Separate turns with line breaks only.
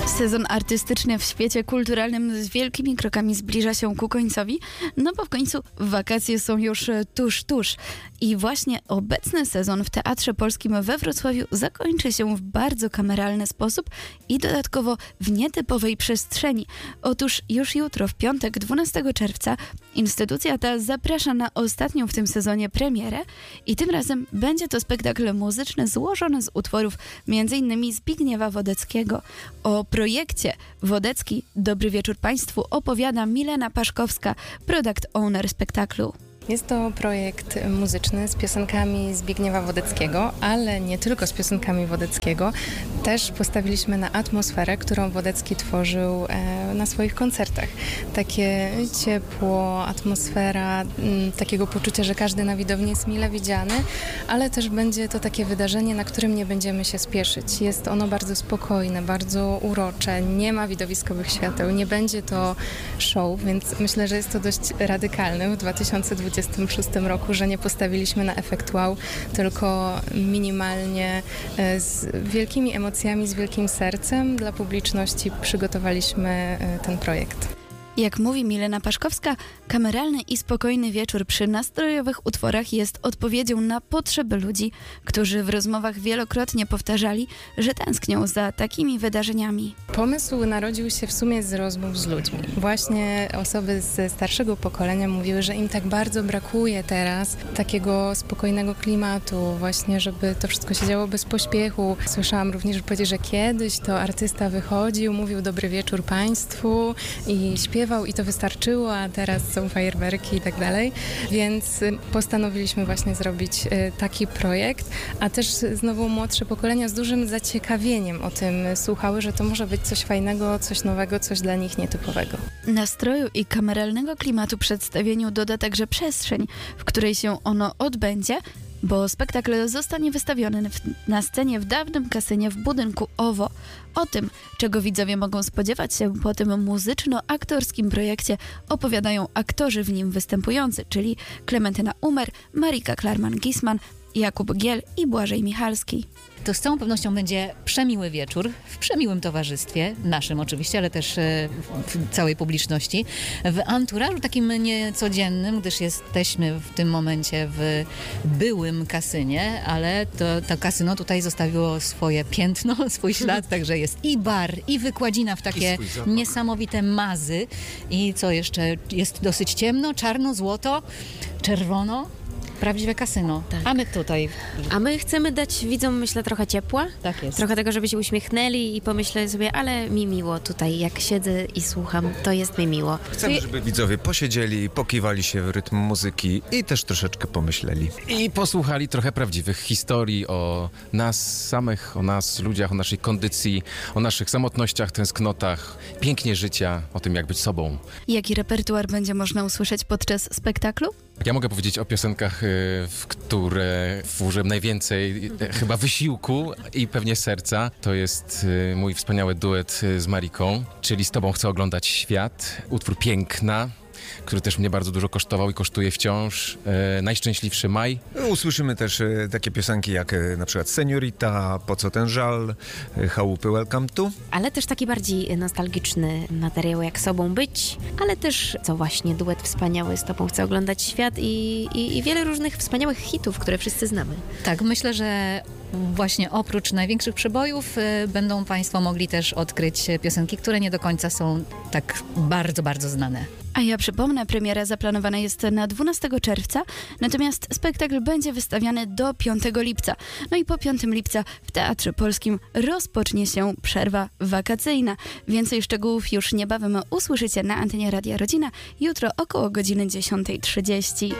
Sezon artystyczny w świecie kulturalnym z wielkimi krokami zbliża się ku końcowi, no bo w końcu wakacje są już tuż. I właśnie obecny sezon w Teatrze Polskim we Wrocławiu zakończy się w bardzo kameralny sposób i dodatkowo w nietypowej przestrzeni. Otóż już jutro, w piątek, 12 czerwca, instytucja ta zaprasza na ostatnią w tym sezonie premierę i tym razem będzie to spektakl muzyczny złożony z utworów m.in. Zbigniewa Wodeckiego. O projekcie Wodecki Dobry wieczór Państwu opowiada Milena Paszkowska, product owner spektaklu.
Jest to projekt muzyczny z piosenkami Zbigniewa Wodeckiego, ale nie tylko z piosenkami Wodeckiego. Też postawiliśmy na atmosferę, którą Wodecki tworzył na swoich koncertach. Takie ciepło, atmosfera, takiego poczucia, że każdy na widowni jest mile widziany, ale też będzie to takie wydarzenie, na którym nie będziemy się spieszyć. Jest ono bardzo spokojne, bardzo urocze, nie ma widowiskowych świateł, nie będzie to show, więc myślę, że jest to dość radykalne w 2026 roku, że nie postawiliśmy na efekt wow, tylko minimalnie z wielkimi emocjami, z wielkim sercem dla publiczności przygotowaliśmy ten projekt.
Jak mówi Milena Paszkowska, kameralny i spokojny wieczór przy nastrojowych utworach jest odpowiedzią na potrzeby ludzi, którzy w rozmowach wielokrotnie powtarzali, że tęsknią za takimi wydarzeniami.
Pomysł narodził się w sumie z rozmów z ludźmi. Właśnie osoby ze starszego pokolenia mówiły, że im tak bardzo brakuje teraz takiego spokojnego klimatu, właśnie żeby to wszystko się działo bez pośpiechu. Słyszałam również wypowiedzi, że kiedyś to artysta wychodził, mówił dobry wieczór Państwu i śpiewał i to wystarczyło, a teraz są fajerwerki i tak dalej. Więc postanowiliśmy właśnie zrobić taki projekt, a też znowu młodsze pokolenia z dużym zaciekawieniem o tym słuchały, że to może być coś fajnego, coś nowego, coś dla nich nietypowego.
Nastroju i kameralnego klimatu przedstawieniu doda także przestrzeń, w której się ono odbędzie, bo spektakl zostanie wystawiony na scenie w dawnym kasynie w budynku OWO. O tym, czego widzowie mogą spodziewać się po tym muzyczno-aktorskim projekcie, opowiadają aktorzy w nim występujący, czyli Klementyna Umer, Marika Klarman-Gisman, Jakub Giel i Błażej Michalski.
To z całą pewnością będzie przemiły wieczór, w przemiłym towarzystwie, naszym oczywiście, ale też w całej publiczności, w anturażu takim niecodziennym, gdyż jesteśmy w tym momencie w byłym kasynie, ale to kasyno tutaj zostawiło swoje piętno, swój ślad, także jest i bar, i wykładzina w takie niesamowite mazy i co jeszcze, jest dosyć ciemno, czarno, złoto, czerwono. Prawdziwe kasyno.
Tak.
A my tutaj.
A my chcemy dać widzom, myślę, trochę ciepła.
Tak jest.
Trochę tego, żeby się uśmiechnęli i pomyśleli sobie, ale mi miło tutaj, jak siedzę i słucham, to jest mi miło.
Chcemy, żeby widzowie posiedzieli, pokiwali się w rytm muzyki i też troszeczkę pomyśleli.
I posłuchali trochę prawdziwych historii o nas samych, o nas, ludziach, o naszej kondycji, o naszych samotnościach, tęsknotach, pięknie życia, o tym, jak być sobą.
Jaki repertuar będzie można usłyszeć podczas spektaklu?
Ja mogę powiedzieć o piosenkach, w które włożyłem najwięcej chyba wysiłku i pewnie serca. To jest mój wspaniały duet z Mariką, czyli Z tobą chcę oglądać świat, utwór Piękna, który też mnie bardzo dużo kosztował i kosztuje wciąż. Najszczęśliwszy maj.
Usłyszymy też takie piosenki jak na przykład Seniorita, Po co ten żal, Chałupy Welcome to.
Ale też taki bardziej nostalgiczny materiał, jak Sobą być, ale też, co właśnie, duet wspaniały, Z tobą chcę oglądać świat i wiele różnych wspaniałych hitów, które wszyscy znamy.
Tak, myślę, że właśnie oprócz największych przebojów będą Państwo mogli też odkryć piosenki, które nie do końca są tak bardzo, bardzo znane.
A ja przypomnę, premiera zaplanowana jest na 12 czerwca, natomiast spektakl będzie wystawiany do 5 lipca. No i po 5 lipca w Teatrze Polskim rozpocznie się przerwa wakacyjna. Więcej szczegółów już niebawem usłyszycie na antenie Radia Rodzina, jutro około godziny 10:30.